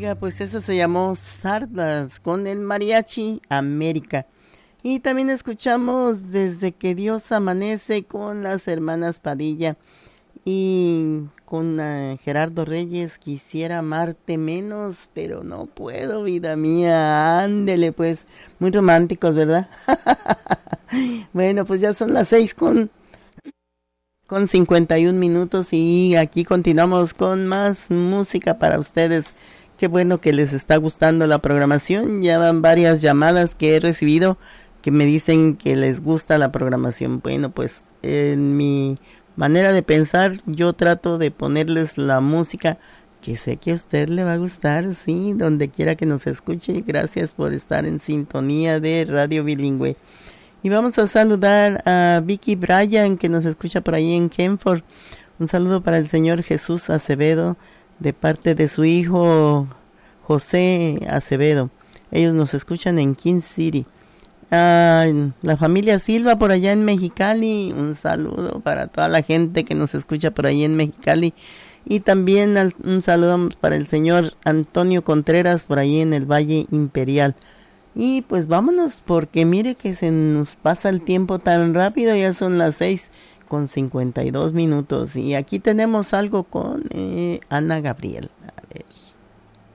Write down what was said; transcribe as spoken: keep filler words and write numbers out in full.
Oiga, pues eso se llamó Sardas con el Mariachi América. Y también escuchamos Desde que Dios amanece con las hermanas Padilla. Y con uh, Gerardo Reyes, Quisiera amarte menos, pero no puedo, vida mía. Ándele pues, muy románticos, ¿verdad? Bueno, pues ya son las seis con... con cincuenta y un minutos y aquí continuamos con más música para ustedes. Qué bueno que les está gustando la programación. Ya van varias llamadas que he recibido que me dicen que les gusta la programación. Bueno, pues en mi manera de pensar yo trato de ponerles la música que sé que a usted le va a gustar, sí, donde quiera que nos escuche. Gracias por estar en sintonía de Radio Bilingüe. Y vamos a saludar a Vicky Bryan, que nos escucha por ahí en Kenford. Un saludo para el señor Jesús Acevedo, de parte de su hijo José Acevedo. Ellos nos escuchan en King City. Ah, la familia Silva por allá en Mexicali. Un saludo para toda la gente que nos escucha por ahí en Mexicali. Y también al, un saludo para el señor Antonio Contreras por ahí en el Valle Imperial. Y pues vámonos, porque mire que se nos pasa el tiempo tan rápido. Ya son las seis con cincuenta y dos minutos. Y aquí tenemos algo con eh, Ana Gabriel.